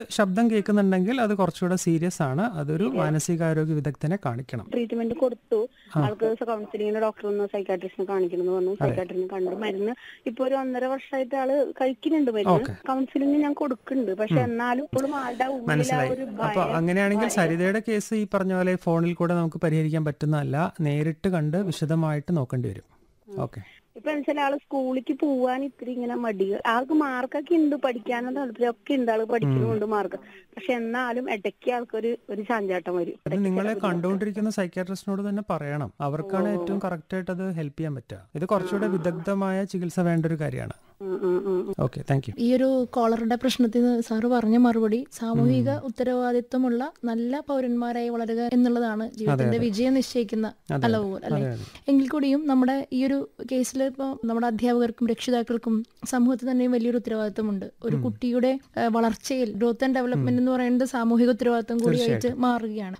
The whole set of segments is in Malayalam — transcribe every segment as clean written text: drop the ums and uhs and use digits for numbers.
ശബ്ദം കേൾക്കുന്നുണ്ടെങ്കിൽ അത് കുറച്ചുകൂടെ സീരിയസ് ആണ്. അതൊരു മാനസികാരോഗ്യ വിദഗ്ധനെ കാണിക്കണം. ട്രീറ്റ്മെന്റ് കൊടുത്തു. ആൾക്ക് കൗൺസിലിങ്ങിന് ഡോക്ടർ ഒന്ന് സൈക്കാട്രിസ്റ്റിനെ കാണിക്കണം എന്ന് പറഞ്ഞു. സൈക്കാട്രിസ്റ്റിനെ കണ്ടു. മരുന്ന് ഇപ്പൊ ഒരു 1.5 വർഷമായിട്ട് ആള് കഴിക്കുന്നുണ്ട് മരുന്ന്. കൗൺസിലിംഗ് ഞാൻ കൊടുക്കുന്നുണ്ട്. പക്ഷെ എന്നാലും ഇപ്പോഴും ആളുടെ ഉള്ളിൽ ആ ഒരു അപ്പൊ അങ്ങനെയാണെങ്കിൽ സരിതയുടെ കേസ് ഈ പറഞ്ഞ പോലെ ഫോണിൽ കൂടെ നമുക്ക് പരിഹരിക്കാൻ പറ്റുന്നതല്ല, നേരിട്ട് കണ്ട് വിശദമായിട്ട് നോക്കേണ്ടി വരും. ഓക്കെ. ഇപ്പൊ ചില ആള് സ്കൂളിലേക്ക് പോവാൻ ഇത്തിരി ഇങ്ങനെ മടി. ആൾക്ക് മാർക്കൊക്കെ ഉണ്ട്, പഠിക്കാനും താല്പര്യമൊക്കെ ഉണ്ട്, ആള് പഠിക്കുന്നുണ്ട് മാർക്ക്. പക്ഷെ എന്നാലും ഇടയ്ക്ക് ആൾക്കൊരു ചാഞ്ചാട്ടം വരും. അത് നിങ്ങളെ കണ്ടുകൊണ്ടിരിക്കുന്ന സൈക്കാട്രിസ്റ്റിനോട് തന്നെ പറയണം. അവർക്കാണ് ഏറ്റവും കറക്റ്റ് ആയിട്ട് അത് ഹെൽപ്പ് ചെയ്യാൻ പറ്റുക. ഇത് കുറച്ചുകൂടെ വിദഗ്ധമായ ചികിത്സ വേണ്ട ഒരു കാര്യമാണ്. Okay, thank you. ഈ ഒരു കോളറുടെ പ്രശ്നത്തിന് സാറ് പറഞ്ഞ മറുപടി സാമൂഹിക ഉത്തരവാദിത്വമുള്ള നല്ല പൗരന്മാരായി വളരുക എന്നുള്ളതാണ് ജീവിതത്തിന്റെ വിജയം നിശ്ചയിക്കുന്ന അളവുകോൽ, അല്ലെ? എങ്കിൽ കൂടിയും നമ്മുടെ ഈ ഒരു കേസിൽ ഇപ്പോൾ നമ്മുടെ അധ്യാപകർക്കും രക്ഷിതാക്കൾക്കും സമൂഹത്തിൽ തന്നെയും വലിയൊരു ഉത്തരവാദിത്വമുണ്ട്. ഒരു കുട്ടിയുടെ വളർച്ചയിൽ ഗ്രോത്ത് ആൻഡ് ഡെവലപ്മെന്റ് എന്ന് പറയുന്നത് സാമൂഹിക ഉത്തരവാദിത്വം കൂടിയായിട്ട് മാറുകയാണ്.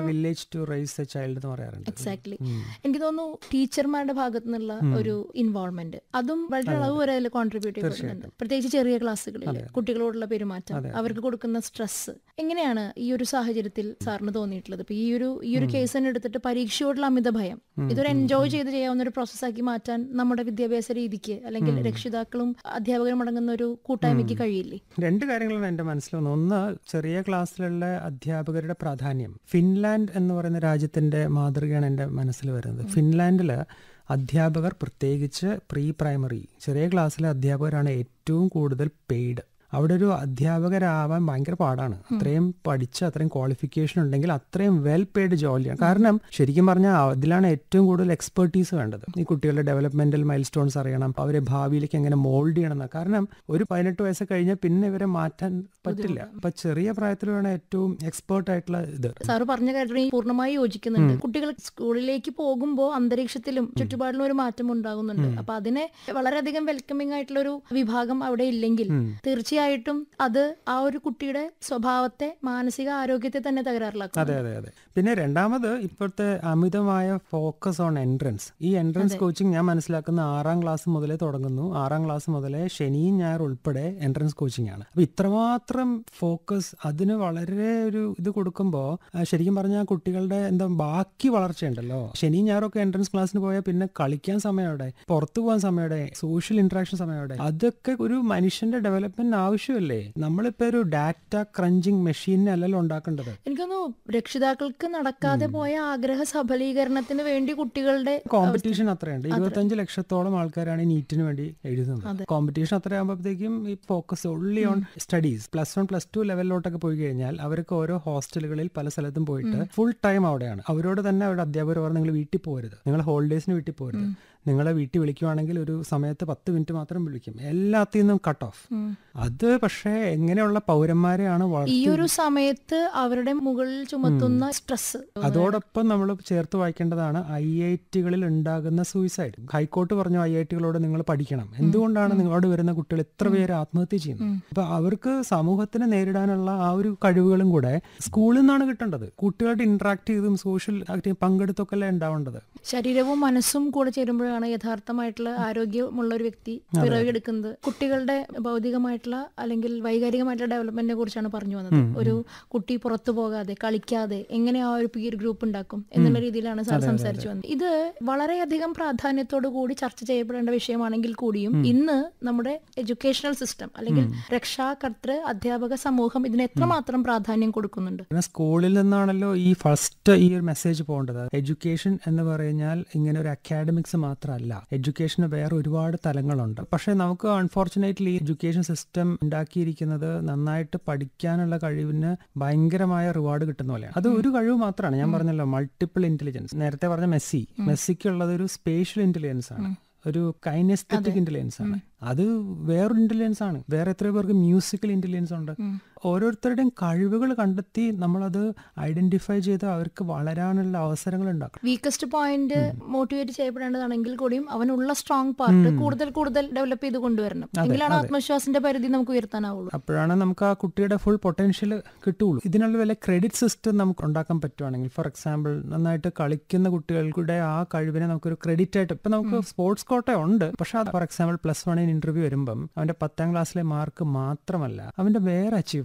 എക്സാക്ട്ലി. എനിക്ക് തോന്നുന്നു ടീച്ചർമാരുടെ ഭാഗത്തു നിന്നുള്ള ഒരു ഇൻവോൾവ്മെന്റ് അതും വളരെ അളവ് വരെ അതിൽ കോൺട്രിബ്യൂട്ട് ചെയ്യുന്നുണ്ട്. പ്രത്യേകിച്ച് ചെറിയ ക്ലാസ്സുകളിൽ കുട്ടികളോടുള്ള പെരുമാറ്റം, അവർക്ക് കൊടുക്കുന്ന സ്ട്രെസ്, എങ്ങനെയാണ് ഈ ഒരു സാഹചര്യത്തിൽ സാറിന് തോന്നിയിട്ടുള്ളത്? ഇപ്പൊ ഈ ഒരു കേസ് തന്നെ എടുത്തിട്ട് പരീക്ഷയോടുള്ള അമിത ഭയം ഇതൊരു എൻജോയ് ചെയ്ത് ചെയ്യാവുന്ന ഒരു പ്രോസസ്സാക്കി മാറ്റാൻ നമ്മുടെ വിദ്യാഭ്യാസ രീതിക്ക് അല്ലെങ്കിൽ രക്ഷിതാക്കളും അധ്യാപകരും അടങ്ങുന്ന ഒരു കൂട്ടായ്മയ്ക്ക് കഴിയില്ലേ? 2 കാര്യങ്ങളാണ് എന്റെ മനസ്സിൽ വന്നത്. ഒന്ന്, ചെറിയ ക്ലാസ്സിലുള്ള അധ്യാപകരുടെ പ്രാധാന്യം. ഫിൻലാൻഡ് എന്ന് പറയുന്ന രാജ്യത്തിന്റെ മാതൃകയാണ് എന്റെ മനസ്സിൽ വരുന്നത്. ഫിൻലാൻഡില് അധ്യാപകർ, പ്രത്യേകിച്ച് പ്രീ പ്രൈമറി ചെറിയ ക്ലാസ്സിലെ അധ്യാപകരാണ് ഏറ്റവും കൂടുതൽ പെയ്ഡ്. അവിടെ ഒരു അധ്യാപകരാവാൻ ഭയങ്കര പാടാണ്. അത്രയും പഠിച്ച് അത്രയും ക്വാളിഫിക്കേഷൻ ഉണ്ടെങ്കിൽ അത്രയും വെൽ പെയ്ഡ് ജോലിയാണ്. കാരണം ശരിക്കും പറഞ്ഞാൽ അതിലാണ് ഏറ്റവും കൂടുതൽ എക്സ്പെർട്ടീസ് വേണ്ടത്. ഈ കുട്ടികളുടെ ഡെവലപ്മെന്റൽ മൈൽ സ്റ്റോൺസ് അറിയണം, അവരെ ഭാവിയിലേക്ക് എങ്ങനെ മോൾഡ് ചെയ്യണം. കാരണം ഒരു 18 വയസ്സ് കഴിഞ്ഞാൽ പിന്നെ ഇവരെ മാറ്റാൻ പറ്റില്ല. അപ്പൊ ചെറിയ പ്രായത്തിൽ വേണം ഏറ്റവും എക്സ്പേർട്ട് ആയിട്ടുള്ള ഇത്. സാറ് പറഞ്ഞ കാര്യം പൂർണ്ണമായി യോജിക്കുന്നുണ്ട്. കുട്ടികൾ സ്കൂളിലേക്ക് പോകുമ്പോൾ അന്തരീക്ഷത്തിലും ചുറ്റുപാടിലും ഒരു മാറ്റം ഉണ്ടാകുന്നുണ്ട്. അപ്പൊ അതിനെ വളരെയധികം വെൽക്കമിംഗ് ആയിട്ടുള്ള ഒരു വിഭാഗം അവിടെ ഇല്ലെങ്കിൽ തീർച്ചയായും അത് ആ ഒരു കുട്ടിയുടെ സ്വഭാവത്തെ, മാനസിക ആരോഗ്യത്തെ തന്നെ തകരാറിലാക്കും. അതെ അതെ അതെ. പിന്നെ രണ്ടാമത്, ഇപ്പോഴത്തെ അമിതമായ ഫോക്കസ് ഓൺ എൻട്രൻസ്. ഈ എൻട്രൻസ് കോച്ചിങ് ഞാൻ മനസ്സിലാക്കുന്ന 6ാം ക്ലാസ് മുതലേ തുടങ്ങുന്നു. 6ാം ക്ലാസ് മുതലേ ശനിയും ഞായർ ഉൾപ്പെടെ എൻട്രൻസ് കോച്ചിങ് ആണ്. അപ്പൊ ഇത്രമാത്രം ഫോക്കസ് അതിന് വളരെ ഒരു ഇത് കൊടുക്കുമ്പോൾ ശരിക്കും പറഞ്ഞാൽ കുട്ടികളുടെ ബാക്കി വളർച്ചയുണ്ടല്ലോ. ശനിയും ഞായറൊക്കെ എൻട്രൻസ് ക്ലാസ്സിന് പോയാൽ പിന്നെ കളിക്കാൻ സമയവിടെ, പുറത്തു പോകാൻ സമയവിടെ, സോഷ്യൽ ഇന്ററാക്ഷൻ സമയവിടെ. അതൊക്കെ ഒരു മനുഷ്യന്റെ ഡെവലപ്മെന്റ് ആവശ്യമല്ലേ? നമ്മളിപ്പോ ഒരു ഡാറ്റ ക്രഞ്ചിങ് മെഷീനെ അല്ലല്ലോ ഉണ്ടാക്കേണ്ടത്. എനിക്കൊന്നു രക്ഷിതാക്കൾക്ക് നടക്കാതെ പോയ ആഗ്രഹ സഫലീകരണത്തിന് വേണ്ടി കുട്ടികളുടെ കോമ്പറ്റീഷൻ അത്രയുണ്ട്. 25 ലക്ഷത്തോളം ആൾക്കാരാണ് ഈ നീറ്റിന് വേണ്ടി എഴുതുന്നത്. കോമ്പറ്റീഷൻ അത്രയാകുമ്പോഴത്തേക്കും ഈ ഫോക്കസ് ഓൺലി ഓൺ സ്റ്റഡീസ്. +1 +2 ലെവലിലോട്ടൊക്കെ പോയി കഴിഞ്ഞാൽ അവർക്ക് ഓരോ ഹോസ്റ്റലുകളിൽ പല സ്ഥലത്തും പോയിട്ട് ഫുൾ ടൈം അവിടെയാണ്. അവരോട് തന്നെ അവരുടെ അധ്യാപകർ പറഞ്ഞു, നിങ്ങൾ വീട്ടിൽ പോകരുത്, നിങ്ങൾ ഹോളിഡേസിന് വീട്ടിൽ പോകരുത്. നിങ്ങളെ വീട്ടിൽ വിളിക്കുവാണെങ്കിൽ ഒരു സമയത്ത് 10 മിനിറ്റ് മാത്രം വിളിക്കും. എല്ലാത്തിൽ നിന്നും കട്ട് ഓഫ്. അത് പക്ഷേ എങ്ങനെയുള്ള പൗരന്മാരെയാണ് ഈ ഒരു സമയത്ത് അവരുടെ മുകളിൽ ചുമത്തുന്ന സ്ട്രെസ്. അതോടൊപ്പം നമ്മൾ ചേർത്ത് വായിക്കേണ്ടതാണ് IITകളിൽ ഉണ്ടാകുന്ന സൂയിസൈഡ്. ഹൈക്കോർട്ട് പറഞ്ഞു IITകളോട് നിങ്ങൾ പഠിക്കണം. എന്തുകൊണ്ടാണ് നിങ്ങളോട് വരുന്ന കുട്ടികൾ എത്ര പേര് ആത്മഹത്യ ചെയ്യുന്നത്? അപ്പൊ അവർക്ക് സമൂഹത്തിനെ നേരിടാനുള്ള ആ ഒരു കഴിവുകളും കൂടെ സ്കൂളിൽ നിന്നാണ് കിട്ടേണ്ടത്. കുട്ടികളായിട്ട് ഇന്ററാക്ട് ചെയ്തും സോഷ്യൽ ആക്ടിവിറ്റി പങ്കെടുത്തൊക്കെ അല്ലേ ഉണ്ടാവേണ്ടത്. ശരീരവും മനസ്സും കൂടെ ചേരുമ്പോഴാണ് യഥാർത്ഥമായിട്ടുള്ള ആരോഗ്യമുള്ള ഒരു വ്യക്തി പിറവിയെടുക്കുന്നത്. കുട്ടികളുടെ ഭൗതികമായിട്ടുള്ള അല്ലെങ്കിൽ വൈകാരികമായിട്ടുള്ള ഡെവലപ്മെന്റിനെ കുറിച്ചാണ് പറഞ്ഞു വന്നത്. ഒരു കുട്ടി പുറത്തു പോകാതെ കളിക്കാതെ എങ്ങനെ ആ ഒരു പീർ ഗ്രൂപ്പ് ഉണ്ടാക്കും എന്നുള്ള രീതിയിലാണ് സാർ സംസാരിച്ചു വന്നത്. ഇത് വളരെയധികം പ്രാധാന്യത്തോടു കൂടി ചർച്ച ചെയ്യപ്പെടേണ്ട വിഷയമാണെങ്കിൽ കൂടിയും ഇന്ന് നമ്മുടെ എഡ്യൂക്കേഷണൽ സിസ്റ്റം അല്ലെങ്കിൽ രക്ഷാകർതൃ അധ്യാപക സമൂഹം ഇതിന് എത്രമാത്രം പ്രാധാന്യം കൊടുക്കുന്നുണ്ട്? സ്കൂളിൽ നിന്നാണല്ലോ ഈ ഫസ്റ്റ് ഈ ഒരു മെസ്സേജ് പോകേണ്ടത്. എഡ്യൂക്കേഷൻ എന്ന് പറഞ്ഞാൽ ഇങ്ങനെ ഒരു അക്കാഡമിക്സ് മാത്രമല്ല. എഡ്യൂക്കേഷന് വേറെ ഒരുപാട് തലങ്ങളുണ്ട്. പക്ഷെ നമുക്ക് അൺഫോർച്ചുനേറ്റ്ലി എഡ്യൂക്കേഷൻ സിസ്റ്റം ഉണ്ടാക്കിയിരിക്കുന്നത് നന്നായിട്ട് പഠിക്കാനുള്ള കഴിവിന് ഭയങ്കരമായ റിവാർഡ് കിട്ടുന്ന പോലെയാണ്. അത് ഒരു കഴിവ് മാത്രമാണ്. ഞാൻ പറഞ്ഞല്ലോ, മൾട്ടിപ്പിൾ ഇന്റലിജൻസ്. നേരത്തെ പറഞ്ഞ മെസ്സിക്കുള്ളത് ഒരു സ്പേഷ്യൽ ഇന്റലിജൻസ് ആണ്, ഒരു കൈനസ്തെറ്റിക് ഇന്റലിജൻസ് ആണ്. അത് വേറൊരു ഇന്റലിജൻസ് ആണ്. വേറെ എത്രയോ പേർക്ക് മ്യൂസിക്കൽ ഇന്റലിജൻസ് ഉണ്ട്. ഓരോരുത്തരുടെയും കഴിവുകൾ കണ്ടെത്തി നമ്മളത് ഐഡന്റിഫൈ ചെയ്ത് അവർക്ക് വളരാനുള്ള അവസരങ്ങൾ ഉണ്ടാക്കണം. വീക്കസ്റ്റ് പോയിന്റ് മോട്ടിവേറ്റ് ചെയ്യപ്പെടേണ്ടതാണെങ്കിൽ കൂടിയും അവനുള്ള സ്ട്രോങ് പാർട്ട് കൂടുതൽ കൂടുതൽ ഡെവലപ്പ് ചെയ്ത് കൊണ്ടുവരണം. എങ്കിലാണ് ആത്മവിശ്വാസത്തിന്റെ പരിധി നമുക്ക് ഉയർത്താനാവുള്ളൂ. അപ്പോഴാണ് നമുക്ക് ആ കുട്ടിയുടെ ഫുൾ പൊട്ടൻഷ്യൽ കിട്ടുള്ളൂ. ഇതിനുള്ള വല്ല ക്രെഡിറ്റ് സിസ്റ്റം നമുക്ക് ഉണ്ടാക്കാൻ പറ്റുവാണെങ്കിൽ, ഫോർ എക്സാമ്പിൾ നന്നായിട്ട് കളിക്കുന്ന കുട്ടികളുടെ ആ കഴിവിനെ നമുക്കൊരു ക്രെഡിറ്റ് ആയിട്ട്, ഇപ്പൊ നമുക്ക് സ്പോർട്സ് കോട്ട ഉണ്ട്. പക്ഷെ ഫോർ എക്സാമ്പിൾ +1 ഇന്റർവ്യൂ വരുമ്പം അവന്റെ 10ാം ക്ലാസ്സിലെ മാർക്ക് മാത്രമല്ല, അവന്റെ വേറെ അച്ചീവ്മെന്റ്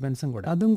ഡിസ്റ്റർബൻസും കൂടെ അതും